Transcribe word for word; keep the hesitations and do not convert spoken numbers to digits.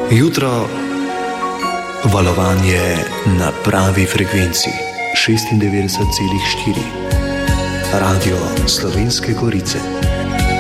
Jutro, valovanje na pravi frekvenci šestindevetdeset celih štiri, Radio Slovenske Gorice.